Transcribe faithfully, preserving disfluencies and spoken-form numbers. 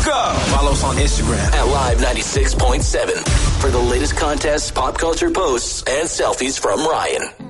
go. Follow us on Instagram at Live ninety-six point seven for the latest contests, pop culture posts, and selfies from Ryan.